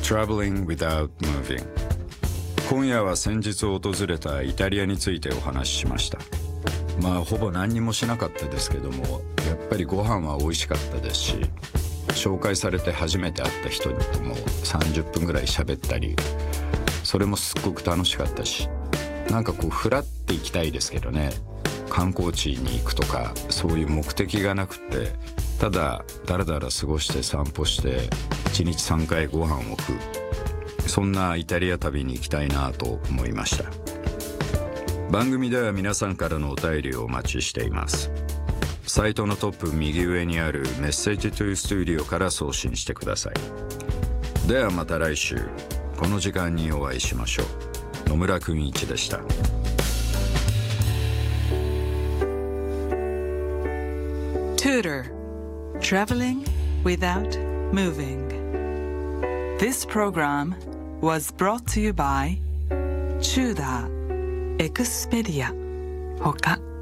Traveling without moving。 今夜は先日訪れたイタリアについてお話ししました。ほぼ何にもしなかったですけども、やっぱりご飯は美味しかったですし、紹介されて初めて会った人とも30分ぐらい喋ったり、それもすっごく楽しかったし、フラって行きたいですけどね、観光地に行くとかそういう目的がなくて、ただだらだら過ごして散歩して1日3回ご飯を食う、そんなイタリア旅に行きたいなと思いました。番組では皆さんからのお便りをお待ちしています。サイトのトップ右上にあるメッセージトゥースタジオから送信してください。ではまた来週この時間にお会いしましょう。野村君一でした。 Tutor Traveling without moving. This program was brought to you by Tudor Expedia ほか